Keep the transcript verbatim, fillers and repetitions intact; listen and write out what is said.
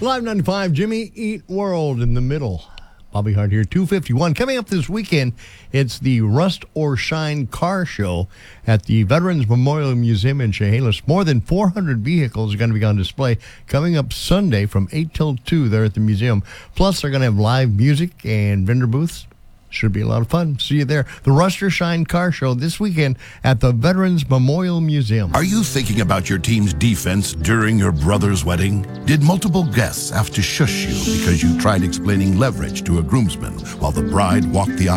Live ninety-five, Jimmy Eat World in the middle. Bobby Hart here, two fifty-one. Coming up this weekend, it's the Rust or Shine Car Show at the Veterans Memorial Museum in Chehalis. More than four hundred vehicles are going to be on display coming up Sunday from eight till two there at the museum. Plus, they're going to have live music and vendor booths. Should be a lot of fun. See you there. The Rust or Shine Car Show this weekend at the Veterans Memorial Museum. Are you thinking about your team's defense during your brother's wedding? Did multiple guests have to shush you because you tried explaining leverage to a groomsman while the bride walked the aisle?